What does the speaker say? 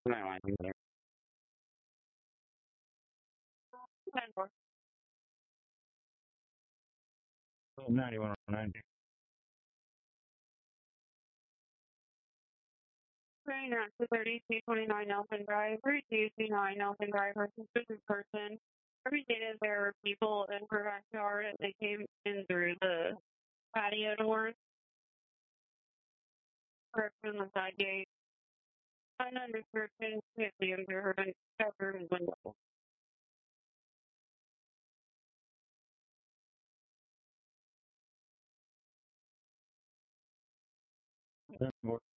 911 there. 10-4. 9109. 29 to 3229 Elfin Drive, 3229 Elfin Drive, versus person. Represented there were people in her backyard and they came in through the patio doors, or from the side gate. Unknown description, safely into her bedroom window. 10-4.